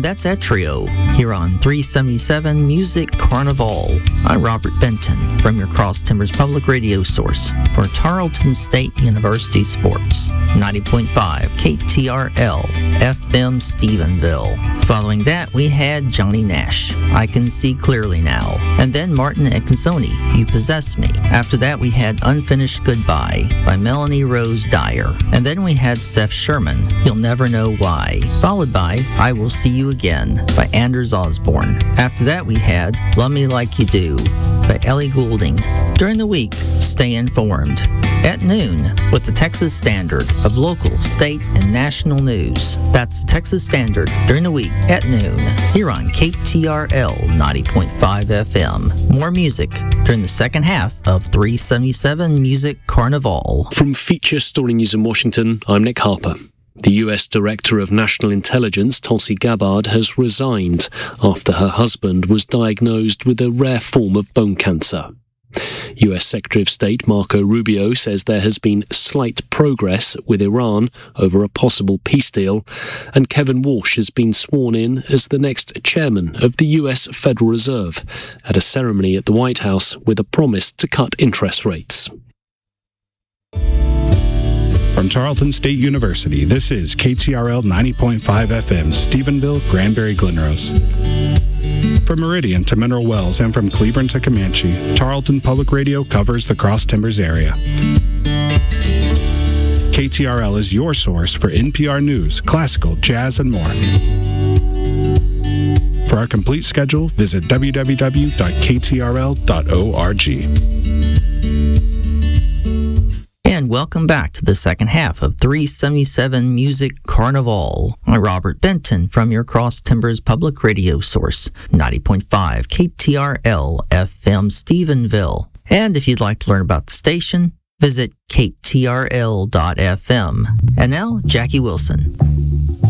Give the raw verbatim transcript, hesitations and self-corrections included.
that's Etrio here on three seventy-seven Music Carnival. I'm Robert Benton from your Cross Timbers Public Radio source for Tarleton State University Sports, ninety point five K T R L F M Stephenville. Following that, we had Johnny Nash, I Can See Clearly Now, and then Martin Econsoni, You Possess Me. After that, we had Unfinished Goodbye by Melanie Rose Dyer, and then we had Seth Sherman, You'll Never Know Why, followed by I Will See You Again by Anders Osborne. After that, we had Love Me Like You Do by Ellie Goulding. During the week, stay informed at noon with the Texas Standard of local, state, and national news. That's the Texas Standard during the week at noon here on K T R L ninety point five F M. More music during the second half of three seventy-seven Music Carnival. From Feature Story News in Washington, I'm Nick Harper. The U S Director of National Intelligence, Tulsi Gabbard, has resigned after her husband was diagnosed with a rare form of bone cancer. U S Secretary of State Marco Rubio says there has been slight progress with Iran over a possible peace deal, and Kevin Walsh has been sworn in as the next chairman of the U S Federal Reserve at a ceremony at the White House with a promise to cut interest rates. From Tarleton State University, this is K T R L ninety point five F M, Stephenville, Granbury, Glenrose. From Meridian to Mineral Wells and from Cleburne to Comanche, Tarleton Public Radio covers the Cross Timbers area. K T R L is your source for N P R news, classical, jazz, and more. For our complete schedule, visit w w w dot k t r l dot org. And welcome back to the second half of three seventy-seven Music Carnival. I'm Robert Benton from your Cross Timbers Public Radio source, ninety point five K T R L F M Stephenville. And if you'd like to learn about the station, visit k t r l dot f m. And now, Jackie Wilson.